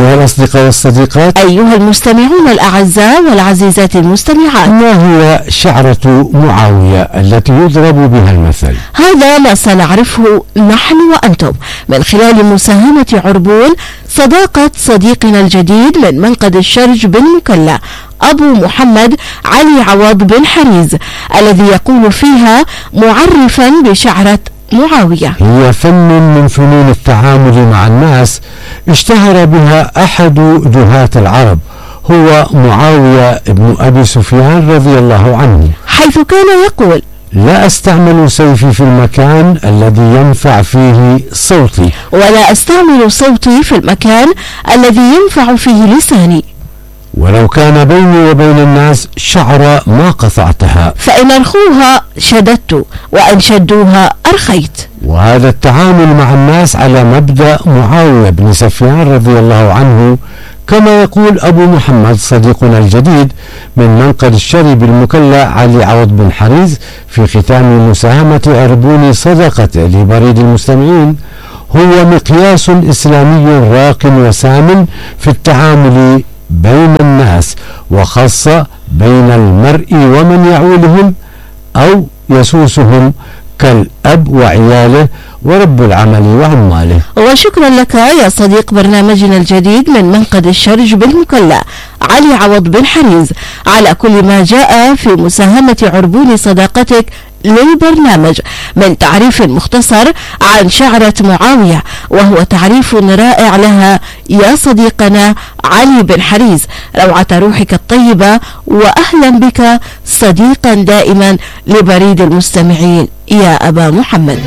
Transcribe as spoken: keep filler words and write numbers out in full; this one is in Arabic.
أيها الأصدقاء والصديقات، أيها المستمعون الأعزاء والعزيزات المستمعات، ما هو شعرة معاوية التي يضرب بها المثل؟ هذا ما سنعرفه نحن وأنتم من خلال مساهمة عربون صداقة صديقنا الجديد من منقد الشرج بالمكلا أبو محمد علي عوض بن حريز، الذي يقول فيها معرفا بشعرة معاوية: هي فن من فنون التعامل مع الناس اشتهر بها أحد جهات العرب، هو معاوية بن أبي سفيان رضي الله عنه، حيث كان يقول: لا أستعمل سيفي في المكان الذي ينفع فيه صوتي، ولا أستعمل صوتي في المكان الذي ينفع فيه لساني، ولو كان بيني وبين الناس شعرة ما قطعتها، فإن أرخوها شددت وإن شدوها أرخيت. وهذا التعامل مع الناس على مبدأ معاوية بن سفيان رضي الله عنه، كما يقول أبو محمد صديقنا الجديد من منقد الشرج بالمكلا علي عوض بن حريز في ختام مساهمة عربون صدقته لبريد المستمعين: هو مقياس إسلامي راق وسام في التعامل بين الناس، وخاصة بين المرء ومن يعولهم أو يسوسهم كالأب وعياله ورب العمل وعماله. وشكرا لك يا صديق برنامجنا الجديد من منقد الشرج بالمكلا علي عوض بن حريز على كل ما جاء في مساهمة عربون صداقتك للبرنامج من تعريف مختصر عن شعرة معاوية، وهو تعريف رائع لها يا صديقنا علي بن حريز. روعة روحك الطيبة، وأهلا بك صديقا دائما لبريد المستمعين يا أبا محمد.